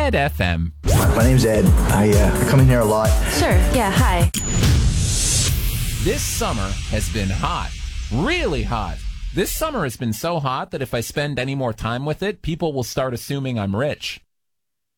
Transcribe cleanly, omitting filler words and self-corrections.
Red FM. My name's Ed. I come in here a lot. Sure, yeah, hi. This summer has been hot. Really hot. This summer has been so hot that if I spend any more time with it, people will start assuming I'm rich.